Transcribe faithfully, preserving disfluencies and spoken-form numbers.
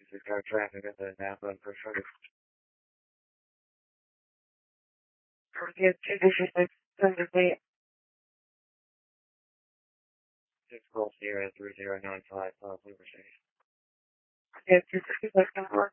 is car traffic at the Napa for Sugar. Forget to disrespect Sunday. Six Golf Sierra three zero nine five, South Liberty. Forget to disrespect number.